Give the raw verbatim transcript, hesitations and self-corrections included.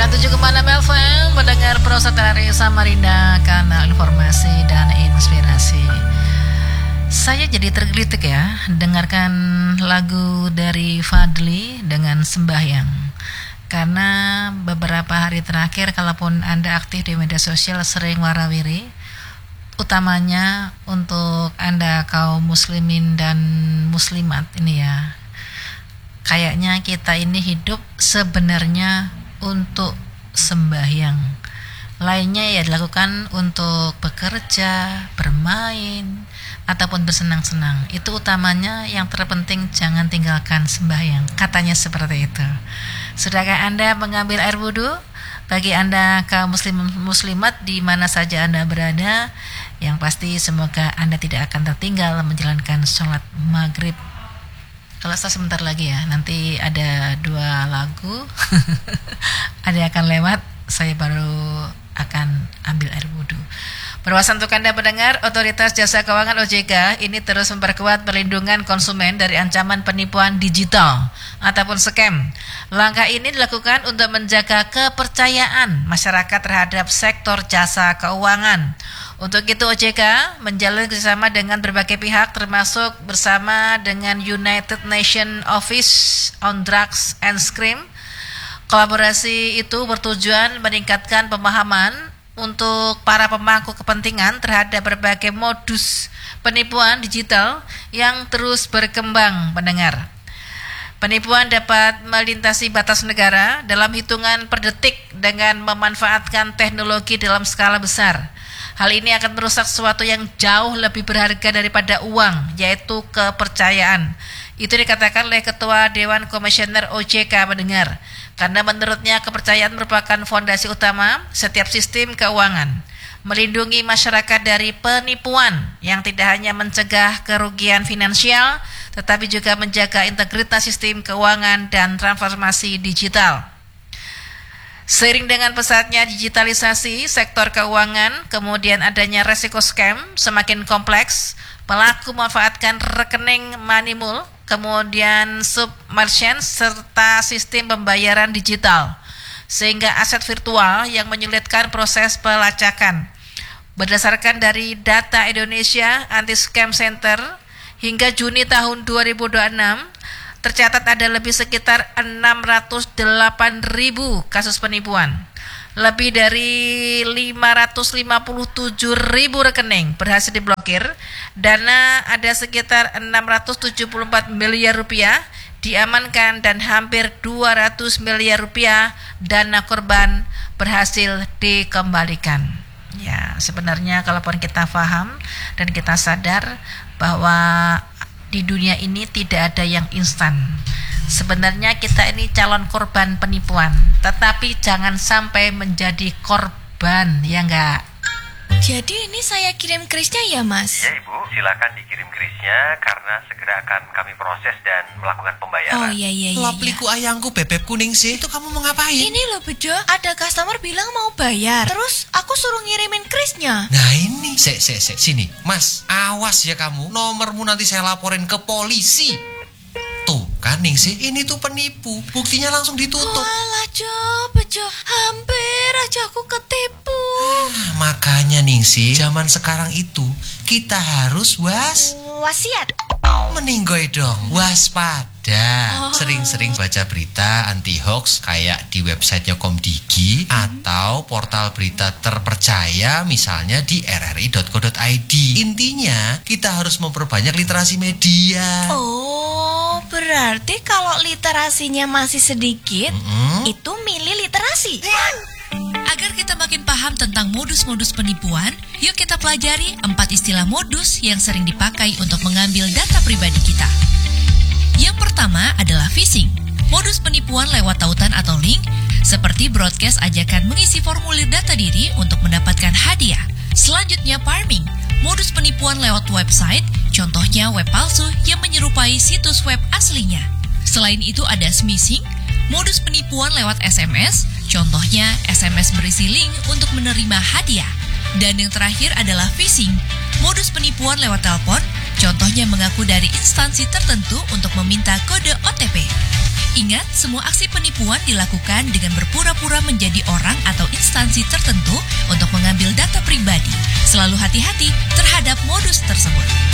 tujuh koma enam F M, mendengar Prosa dari Samarinda, kanal informasi dan inspirasi. Saya jadi tergelitik ya, dengarkan lagu dari Fadli dengan Sembahyang. Karena beberapa hari terakhir, kalaupun Anda aktif di media sosial, sering warawiri, utamanya untuk Anda kaum muslimin dan muslimat ini ya. Kayaknya kita ini hidup sebenarnya untuk sembahyang. Lainnya ya dilakukan untuk bekerja, bermain, ataupun bersenang-senang. Itu utamanya, yang terpenting jangan tinggalkan sembahyang. Katanya seperti itu. Sudahkah Anda mengambil air wudhu? Bagi Anda kaum muslim muslimat di mana saja Anda berada, yang pasti semoga Anda tidak akan tertinggal menjalankan sholat maghrib. Kalau saya sebentar lagi ya, nanti ada dua lagu ada yang akan lewat, saya baru akan ambil air wudhu. Berwawasan untuk Anda pendengar, Otoritas Jasa Keuangan O J K ini terus memperkuat perlindungan konsumen dari ancaman penipuan digital ataupun scam. Langkah ini dilakukan untuk menjaga kepercayaan masyarakat terhadap sektor jasa keuangan. Untuk itu O J K menjalin kerjasama dengan berbagai pihak, termasuk bersama dengan United Nations Office on Drugs and Crime. Kolaborasi itu bertujuan meningkatkan pemahaman untuk para pemangku kepentingan terhadap berbagai modus penipuan digital yang terus berkembang pendengar. Penipuan dapat melintasi batas negara dalam hitungan per detik dengan memanfaatkan teknologi dalam skala besar. Hal ini akan merusak sesuatu yang jauh lebih berharga daripada uang, yaitu kepercayaan. Itu dikatakan oleh Ketua Dewan Komisioner O J K mendengar. Karena menurutnya kepercayaan merupakan fondasi utama setiap sistem keuangan. Melindungi masyarakat dari penipuan yang tidak hanya mencegah kerugian finansial, tetapi juga menjaga integritas sistem keuangan dan transformasi digital. Seiring dengan pesatnya digitalisasi sektor keuangan, kemudian adanya resiko scam semakin kompleks. Pelaku memanfaatkan rekening money mule, kemudian submersion serta sistem pembayaran digital, sehingga aset virtual yang menyulitkan proses pelacakan. Berdasarkan dari data Indonesia Anti-Scam Center, hingga Juni tahun dua ribu dua puluh enam, tercatat ada lebih sekitar enam ratus delapan ribu kasus penipuan. Lebih dari lima ratus lima puluh tujuh ribu rekening berhasil diblokir. Dana ada sekitar enam ratus tujuh puluh empat miliar rupiah diamankan dan hampir dua ratus miliar rupiah dana korban berhasil dikembalikan. Ya, sebenarnya kalaupun kita paham dan kita sadar bahwa di dunia ini tidak ada yang instan. Sebenarnya kita ini calon korban penipuan, tetapi jangan sampai menjadi korban, ya enggak? Jadi ini saya kirim krisnya ya Mas? Iya Ibu, silakan dikirim krisnya karena segera akan kami proses dan melakukan pembayaran. Oh iya iya iya. Lapliku ayangku bebek kuning sih, itu kamu mau ngapain? Ini loh Bejo, ada customer bilang mau bayar, terus aku suruh ngirimin krisnya. Nah ini, sek sek sek sini, Mas, awas ya kamu, nomormu nanti saya laporin ke polisi. Tuh kan Ningsih, ini tuh penipu, buktinya langsung ditutup. Walah Jo, Bejo, hampir aja aku ketipu. Ah, makanya Ningsih, zaman sekarang itu kita harus was Wasiat. meninggoy dong, waspada. Oh. Sering-sering baca berita anti hoax kayak di websitenya Komdigi hmm. atau portal berita terpercaya misalnya di r r i dot co dot i d. Intinya kita harus memperbanyak literasi media. Oh, berarti kalau literasinya masih sedikit, Mm-mm. itu milih literasi. Agar kita makin paham tentang modus-modus penipuan, yuk kita pelajari empat istilah modus yang sering dipakai untuk mengambil data pribadi kita. Yang pertama adalah phishing. Modus penipuan lewat tautan atau link, seperti broadcast ajakan mengisi formulir data diri untuk mendapatkan hadiah. Selanjutnya farming. Modus penipuan lewat website, contohnya web palsu yang menyerupai situs web aslinya. Selain itu ada smishing, modus penipuan lewat S M S, contohnya S M S berisi link untuk menerima hadiah. Dan yang terakhir adalah phishing, modus penipuan lewat telepon, contohnya mengaku dari instansi tertentu untuk meminta kode O T P. Ingat, semua aksi penipuan dilakukan dengan berpura-pura menjadi orang atau instansi tertentu untuk mengambil data pribadi. Selalu hati-hati terhadap modus tersebut.